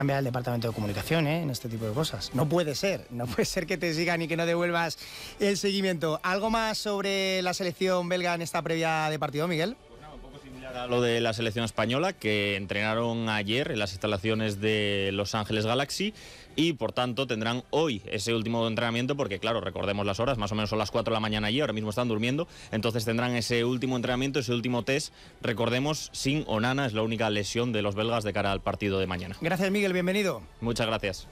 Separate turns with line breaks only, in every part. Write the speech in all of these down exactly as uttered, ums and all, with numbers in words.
Cambiar el departamento de comunicación, ¿eh? En este tipo de cosas. No puede ser, no puede ser que te sigan y que no devuelvas el seguimiento. ¿Algo más sobre la selección belga en esta previa de partido, Miguel?
A lo de la selección española, que entrenaron ayer en las instalaciones de Los Ángeles Galaxy y por tanto tendrán hoy ese último entrenamiento, porque claro, recordemos las horas, más o menos son las cuatro de la mañana allí, ahora mismo están durmiendo, entonces tendrán ese último entrenamiento, ese último test, recordemos, sin Onana, es la única lesión de los belgas de cara al partido de mañana.
Gracias, Miguel, bienvenido.
Muchas gracias.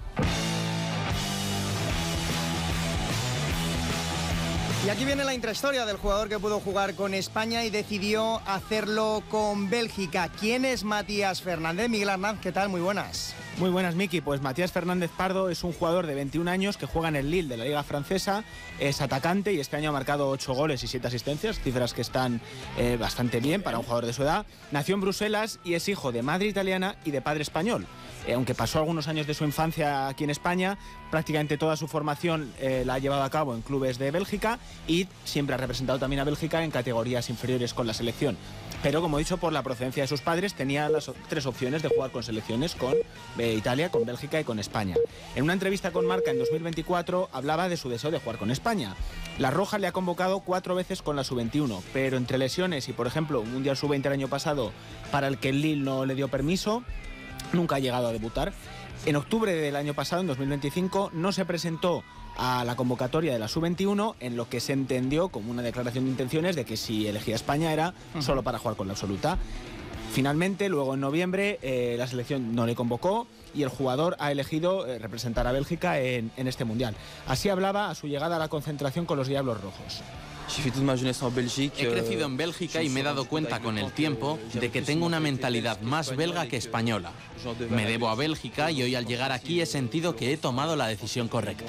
Y aquí viene la intrahistoria del jugador que pudo jugar con España y decidió hacerlo con Bélgica. ¿Quién es Matías Fernández? Miguel Arnaz, ¿qué tal? Muy buenas.
Muy buenas, Miki. Pues Matías Fernández Pardo es un jugador de veintiún años que juega en el Lille de la Liga Francesa, es atacante y este año ha marcado ocho goles y siete asistencias, cifras que están eh, bastante bien para un jugador de su edad. Nació en Bruselas y es hijo de madre italiana y de padre español. Eh, aunque pasó algunos años de su infancia aquí en España, prácticamente toda su formación eh, la ha llevado a cabo en clubes de Bélgica y siempre ha representado también a Bélgica en categorías inferiores con la selección. Pero, como he dicho, por la procedencia de sus padres, tenía las tres opciones de jugar con selecciones, con eh, Italia, con Bélgica y con España. En una entrevista con Marca en dos mil veinticuatro hablaba de su deseo de jugar con España. La Roja le ha convocado cuatro veces con la sub veintiuno, pero entre lesiones y, por ejemplo, un Mundial sub veinte el año pasado para el que el Lille no le dio permiso, nunca ha llegado a debutar. En octubre del año pasado, en dos mil veinticinco, no se presentó a la convocatoria de la sub veintiuno, en lo que se entendió como una declaración de intenciones de que si elegía España era uh-huh. solo para jugar con la absoluta. Finalmente, luego en noviembre, eh, la selección no le convocó y el jugador ha elegido eh, representar a Bélgica en, en este Mundial. Así hablaba a su llegada a la concentración con los Diablos Rojos.
He crecido en Bélgica y me he dado cuenta con el tiempo de que tengo una mentalidad más belga que española. Me debo a Bélgica y hoy al llegar aquí he sentido que he tomado la decisión correcta.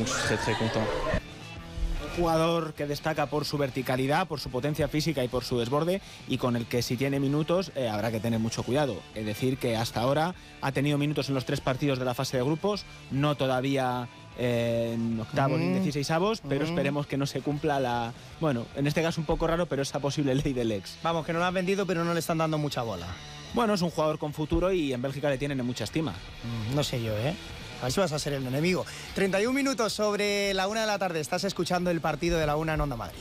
Jugador que destaca por su verticalidad, por su potencia física y por su desborde, y con el que si tiene minutos eh, habrá que tener mucho cuidado. Es decir, que hasta ahora ha tenido minutos en los tres partidos de la fase de grupos, no todavía eh, en octavos mm. ni en dieciseisavos, pero mm. esperemos que no se cumpla la... Bueno, en este caso un poco raro, pero esa posible ley del ex.
Vamos, que no lo han vendido, pero no le están dando mucha bola.
Bueno, es un jugador con futuro y en Bélgica le tienen en mucha estima.
Mm, no sé yo, ¿eh? A ver si vas a ser el enemigo. treinta y un minutos sobre la una de la tarde. Estás escuchando el partido de la una en Onda Madrid.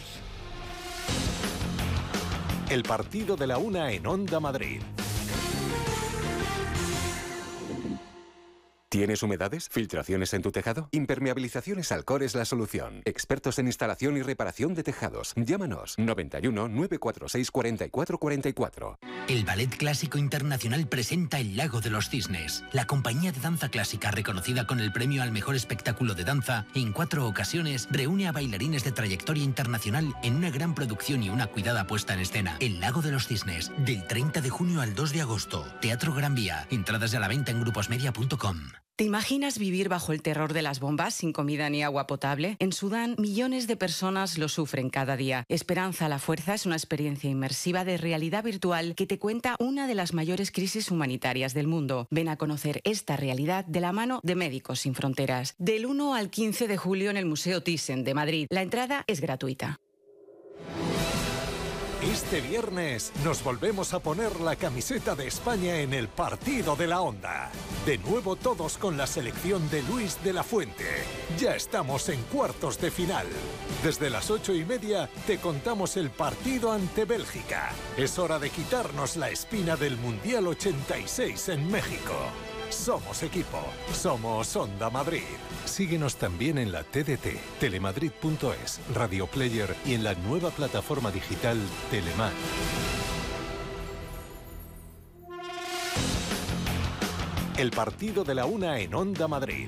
El partido de la una en Onda Madrid. ¿Tienes humedades? ¿Filtraciones en tu tejado? Impermeabilizaciones Alcor es la solución. Expertos en instalación y reparación de tejados. Llámanos noventa y uno, nueve cuatro seis, cuarenta y cuatro cuarenta y cuatro.
El Ballet Clásico Internacional presenta El Lago de los Cisnes. La compañía de danza clásica, reconocida con el premio al mejor espectáculo de danza, en cuatro ocasiones reúne a bailarines de trayectoria internacional en una gran producción y una cuidada puesta en escena. El Lago de los Cisnes, del treinta de junio al dos de agosto. Teatro Gran Vía. Entradas a la venta en gruposmedia punto com.
¿Te imaginas vivir bajo el terror de las bombas sin comida ni agua potable? En Sudán, millones de personas lo sufren cada día. Esperanza a la Fuerza es una experiencia inmersiva de realidad virtual que te cuenta una de las mayores crisis humanitarias del mundo. Ven a conocer esta realidad de la mano de Médicos Sin Fronteras. Del uno al quince de julio en el Museo Thyssen de Madrid. La entrada es gratuita.
Este viernes nos volvemos a poner la camiseta de España en el partido de la Onda. De nuevo todos con la selección de Luis de la Fuente. Ya estamos en cuartos de final. Desde las ocho y media te contamos el partido ante Bélgica. Es hora de quitarnos la espina del Mundial ochenta y seis en México. Somos equipo, somos Onda Madrid. Síguenos también en la T D T, telemadrid punto es, Radio Player y en la nueva plataforma digital Telemar. El partido de la una en Onda Madrid.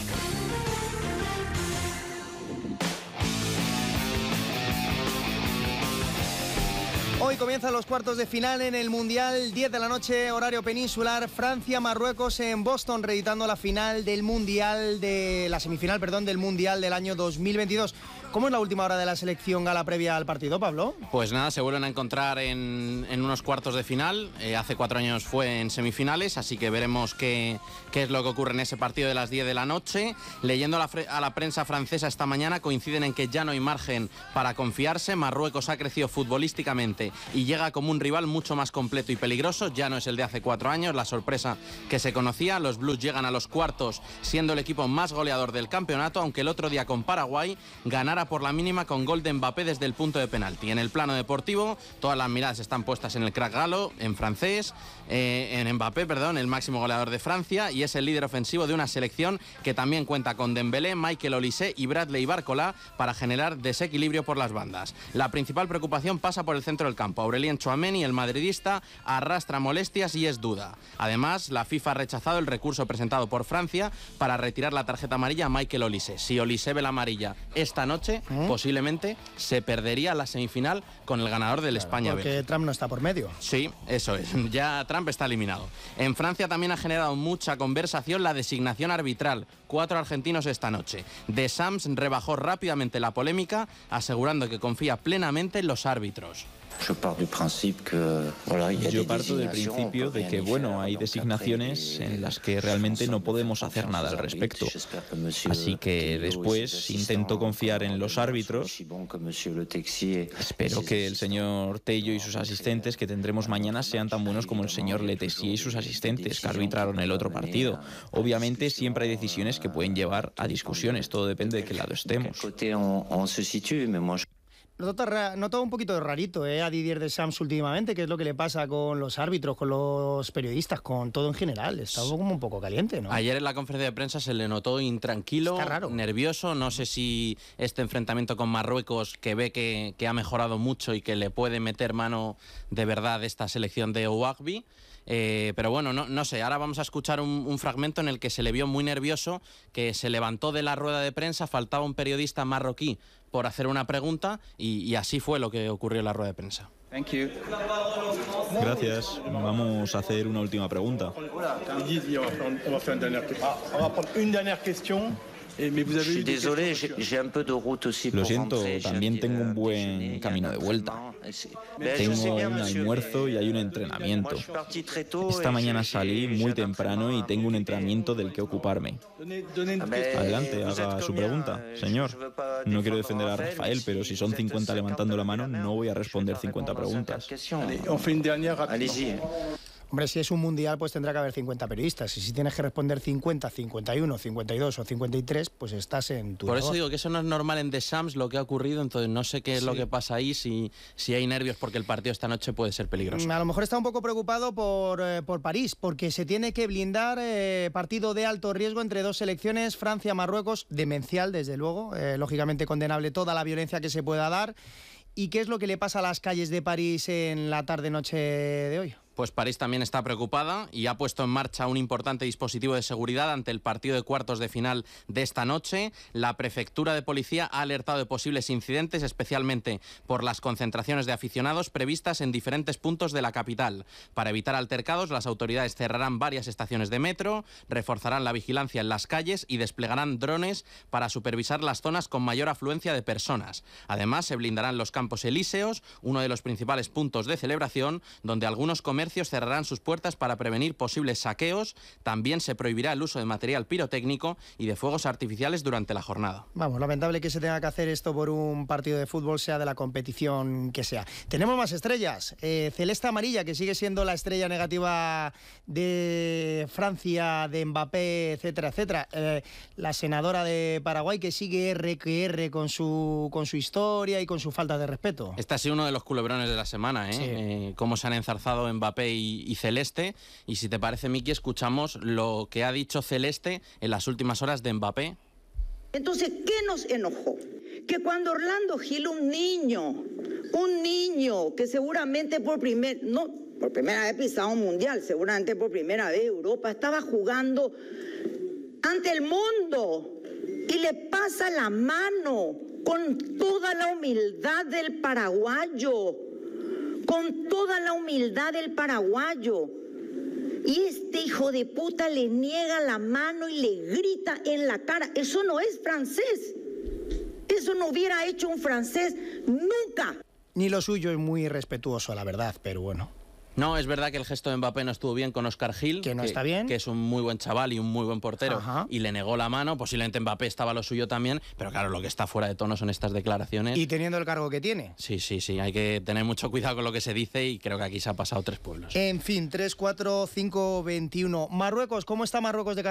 Hoy comienzan los cuartos de final en el Mundial, diez de la noche, horario peninsular, Francia-Marruecos en Boston, reeditando la final del Mundial, de la semifinal, perdón, del Mundial del año dos mil veintidós. ¿Cómo es la última hora de la selección gala previa al partido, Pablo?
Pues nada, se vuelven a encontrar en, en unos cuartos de final. Eh, hace cuatro años fue en semifinales, así que veremos qué, qué es lo que ocurre en ese partido de las diez de la noche. Leyendo a la, a la prensa francesa esta mañana, coinciden en que ya no hay margen para confiarse. Marruecos ha crecido futbolísticamente y llega como un rival mucho más completo y peligroso. Ya no es el de hace cuatro años, la sorpresa que se conocía. Los Blues llegan a los cuartos siendo el equipo más goleador del campeonato, aunque el otro día con Paraguay ganara por la mínima con gol de Mbappé desde el punto de penalti. En el plano deportivo, todas las miradas están puestas en el crack galo, en francés, eh, en Mbappé, perdón, el máximo goleador de Francia, y es el líder ofensivo de una selección que también cuenta con Dembélé, Michael Olise y Bradley Barcola para generar desequilibrio por las bandas. La principal preocupación pasa por el centro del campo. Aurelien Tchouaméni, el madridista, arrastra molestias y es duda. Además, la FIFA ha rechazado el recurso presentado por Francia para retirar la tarjeta amarilla a Michael Olise. Si Olise ve la amarilla esta noche, ¿Mm? posiblemente se perdería la semifinal con el ganador del
claro,
España.
Porque Trump no está por medio.
Sí, eso es. Ya Trump está eliminado. En Francia también ha generado mucha conversación la designación arbitral. Cuatro argentinos esta noche. Deschamps rebajó rápidamente la polémica, asegurando que confía plenamente en los árbitros.
Yo parto del principio de que, bueno, hay designaciones en las que realmente no podemos hacer nada al respecto. Así que después intento confiar en los árbitros. Espero que el señor Tello y sus asistentes que tendremos mañana sean tan buenos como el señor Le Tissier y sus asistentes que arbitraron el otro partido. Obviamente siempre hay decisiones que pueden llevar a discusiones, todo depende de qué lado estemos.
Noto, noto un poquito rarito ¿eh? a Didier Deschamps últimamente, qué es lo que le pasa con los árbitros, con los periodistas, con todo en general. Está como un poco caliente, ¿no?
Ayer en la conferencia de prensa se le notó intranquilo, nervioso. No sé si este enfrentamiento con Marruecos, que ve que, que ha mejorado mucho y que le puede meter mano de verdad esta selección de Ouagbi. Eh, pero bueno, no, no sé, ahora vamos a escuchar un, un fragmento en el que se le vio muy nervioso, que se levantó de la rueda de prensa, faltaba un periodista marroquí por hacer una pregunta y, y así fue lo que ocurrió en la rueda de prensa.
Gracias. Vamos a hacer una última pregunta. Lo siento, también tengo un buen camino de vuelta. Tengo un almuerzo y hay un entrenamiento. Esta mañana salí muy temprano y tengo un entrenamiento del que ocuparme. Adelante, haga su pregunta, señor. No quiero defender a Rafael, pero si son cincuenta levantando la mano, no voy a responder cincuenta preguntas.
Hombre, si es un mundial, pues tendrá que haber cincuenta periodistas. Y si tienes que responder cincuenta, cincuenta y uno, cincuenta y dos o cincuenta y tres, pues estás en tu
Por
labor.
eso digo que eso no es normal en Deschamps lo que ha ocurrido, entonces no sé qué es sí. lo que pasa ahí, si, si hay nervios porque el partido esta noche puede ser peligroso.
A lo mejor está un poco preocupado por, eh, por París, porque se tiene que blindar eh, partido de alto riesgo entre dos selecciones, Francia-Marruecos, demencial desde luego, eh, lógicamente condenable toda la violencia que se pueda dar. ¿Y qué es lo que le pasa a las calles de París en la tarde-noche de hoy?
Pues París también está preocupada y ha puesto en marcha un importante dispositivo de seguridad ante el partido de cuartos de final de esta noche. La prefectura de policía ha alertado de posibles incidentes, especialmente por las concentraciones de aficionados previstas en diferentes puntos de la capital. Para evitar altercados, las autoridades cerrarán varias estaciones de metro, reforzarán la vigilancia en las calles y desplegarán drones para supervisar las zonas con mayor afluencia de personas. Además, se blindarán los Campos Elíseos, uno de los principales puntos de celebración, donde algunos comercios cerrarán sus puertas para prevenir posibles saqueos. También se prohibirá el uso de material pirotécnico y de fuegos artificiales durante la jornada.
Vamos, lamentable que se tenga que hacer esto por un partido de fútbol, sea de la competición que sea. Tenemos más estrellas. Eh, Celeste Amarilla, que sigue siendo la estrella negativa de Francia, de Mbappé, etcétera, etcétera. Eh, la senadora de Paraguay, que sigue R que R con su, con su historia y con su falta de respeto.
Este ha sido uno de los culebrones de la semana, ¿eh?
Sí.
Eh, cómo se han enzarzado Mbappé Y, y Celeste, y si te parece, Miki, escuchamos lo que ha dicho Celeste en las últimas horas de Mbappé.
Entonces, ¿qué nos enojó? Que cuando Orlando Gil, un niño, un niño que seguramente por primer, no, por primera vez pisado un mundial, seguramente por primera vez Europa, estaba jugando ante el mundo y le pasa la mano con toda la humildad del paraguayo. Con toda la humildad del paraguayo. Y este hijo de puta le niega la mano y le grita en la cara. Eso no es francés. eso no hubiera hecho un francés nunca.
Ni lo suyo es muy respetuoso, la verdad, pero bueno.
No, es verdad que el gesto de Mbappé no estuvo bien con Oscar Gil,
que no
que,
está bien,
que es un muy buen chaval y un muy buen portero.
Ajá.
Y le negó la mano. Posiblemente Mbappé estaba lo suyo también, pero claro, lo que está fuera de tono son estas declaraciones.
Y teniendo el cargo que tiene.
Sí, sí, sí, hay que tener mucho cuidado con lo que se dice y creo que aquí se ha pasado tres pueblos.
En fin, tres, cuatro, cinco, veintiuno. Marruecos, ¿cómo está Marruecos de